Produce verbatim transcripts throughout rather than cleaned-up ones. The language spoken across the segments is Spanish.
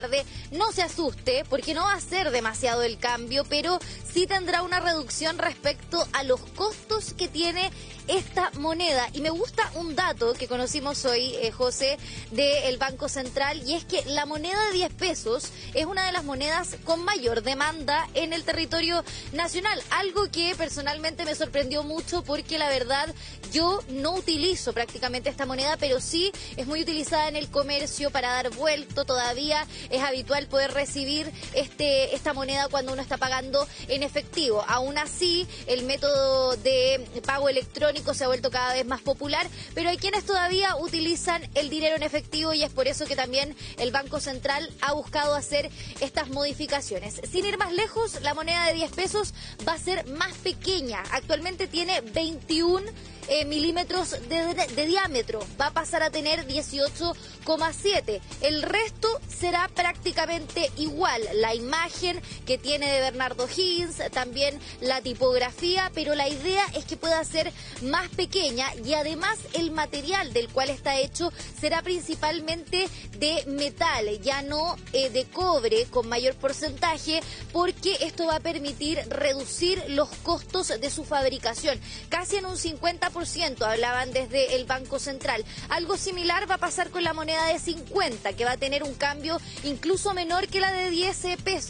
No se asuste, porque no va a ser demasiado el cambio, pero sí tendrá una reducción respecto a los costos que tiene esta moneda. Y me gusta un dato que conocimos hoy, eh, José, del Banco Central, y es que la moneda de diez pesos es una de las monedas con mayor demanda en el territorio nacional. Algo que personalmente me sorprendió mucho, porque la verdad yo no utilizo prácticamente esta moneda, pero sí es muy utilizada en el comercio para dar vuelto. Todavía es habitual poder recibir este esta moneda cuando uno está pagando en efectivo. Aún así, el método de pago electrónico se ha vuelto cada vez más popular, pero hay quienes todavía utilizan el dinero en efectivo, y es por eso que también el Banco Central ha buscado hacer estas modificaciones. Sin ir más lejos, la moneda de diez pesos va a ser más pequeña. Actualmente tiene veintiún Eh, milímetros de, de, de diámetro, va a pasar a tener dieciocho coma siete. El resto será prácticamente igual. La imagen que tiene de Bernardo Higgins, también la tipografía, pero la idea es que pueda ser más pequeña, y además el material del cual está hecho será principalmente de metal, ya no eh, de cobre con mayor porcentaje, porque esto va a permitir reducir los costos de su fabricación, casi en un cincuenta por ciento, hablaban desde el Banco Central. Algo similar va a pasar con la moneda de cincuenta, que va a tener un cambio incluso menor que la de diez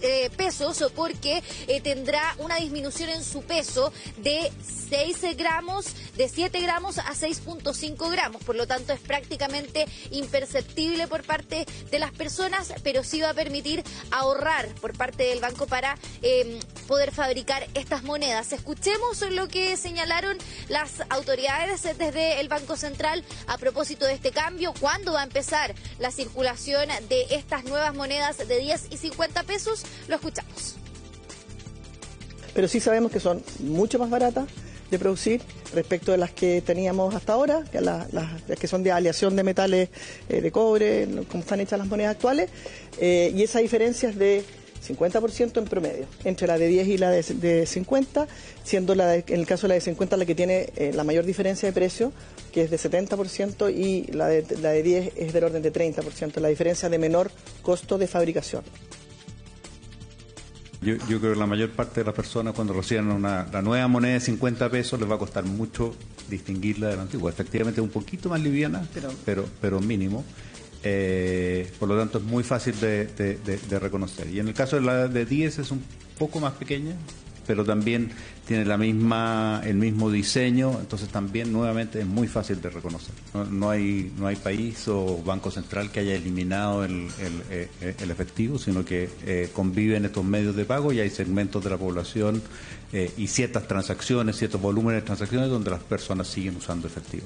pesos, porque eh, tendrá una disminución en su peso de seis gramos, de siete gramos a seis punto cinco gramos. Por lo tanto, es prácticamente imperceptible por parte de las personas, pero sí va a permitir ahorrar por parte del banco para eh, poder fabricar estas monedas. Escuchemos lo que señalaron las autoridades desde el Banco Central a propósito de este cambio. ¿Cuándo va a empezar la circulación de estas nuevas monedas de diez y cincuenta pesos? Lo escuchamos. Pero sí sabemos que son mucho más baratas de producir respecto de las que teníamos hasta ahora, que las, las, las que son de aleación de metales eh, de cobre, como están hechas las monedas actuales, eh, y esa diferencia es de cincuenta por ciento en promedio, entre la de diez y la de, de cincuenta, siendo la de, en el caso de la de cincuenta la que tiene eh, la mayor diferencia de precio, que es de setenta por ciento, y la de, la de diez es del orden de treinta por ciento, la diferencia de menor costo de fabricación. Yo, yo creo que la mayor parte de las personas, cuando reciban una, la nueva moneda de cincuenta pesos, les va a costar mucho distinguirla de la antigua. Efectivamente es un poquito más liviana, pero, pero, pero mínimo. Eh, por lo tanto es muy fácil de, de, de, de reconocer. Y en el caso de la de diez es un poco más pequeña, pero también tiene la misma el mismo diseño, entonces también nuevamente es muy fácil de reconocer. No, no hay no hay país o banco central que haya eliminado el, el, el, el efectivo, sino que eh, conviven estos medios de pago, y hay segmentos de la población eh, y ciertas transacciones, ciertos volúmenes de transacciones donde las personas siguen usando efectivo.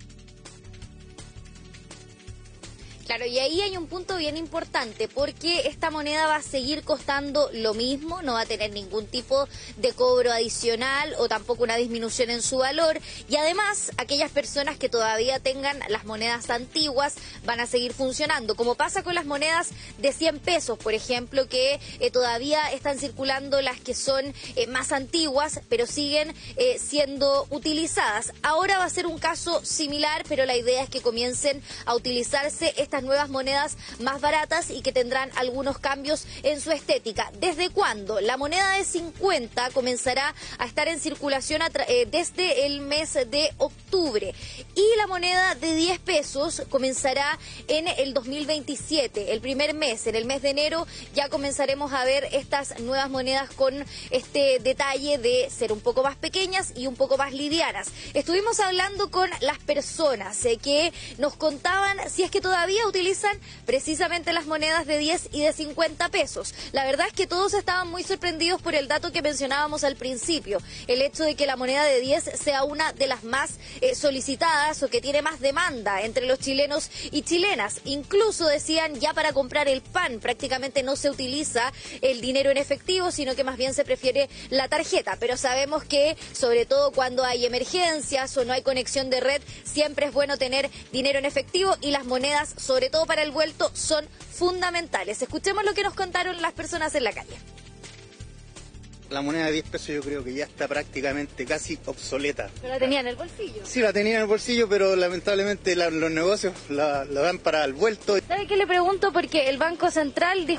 Claro, y ahí hay un punto bien importante, porque esta moneda va a seguir costando lo mismo, no va a tener ningún tipo de cobro adicional o tampoco una disminución en su valor, y además aquellas personas que todavía tengan las monedas antiguas van a seguir funcionando, como pasa con las monedas de cien pesos, por ejemplo, que eh, todavía están circulando las que son eh, más antiguas, pero siguen eh, siendo utilizadas. Ahora va a ser un caso similar, pero la idea es que comiencen a utilizarse estas nuevas monedas más baratas y que tendrán algunos cambios en su estética. ¿Desde cuándo? La moneda de cincuenta comenzará a estar en circulación a eh, desde el mes de octubre, y la moneda de diez pesos comenzará en el dos mil veintisiete, el primer mes. En el mes de enero ya comenzaremos a ver estas nuevas monedas con este detalle de ser un poco más pequeñas y un poco más livianas. Estuvimos hablando con las personas eh, que nos contaban si es que todavía utilizan precisamente las monedas de diez y de cincuenta pesos. La verdad es que todos estaban muy sorprendidos por el dato que mencionábamos al principio, el hecho de que la moneda de diez sea una de las más eh, solicitadas o que tiene más demanda entre los chilenos y chilenas. Incluso decían, ya para comprar el pan prácticamente no se utiliza el dinero en efectivo, sino que más bien se prefiere la tarjeta. Pero sabemos que, sobre todo cuando hay emergencias o no hay conexión de red, siempre es bueno tener dinero en efectivo, y las monedas, sobre todo para el vuelto, son fundamentales. Escuchemos lo que nos contaron las personas en la calle. La moneda de diez pesos yo creo que ya está prácticamente casi obsoleta. Pero la tenía en el bolsillo. Sí, la tenía en el bolsillo, pero lamentablemente la, los negocios la, la dan para el vuelto. ¿Sabe qué le pregunto? Porque el Banco Central dijo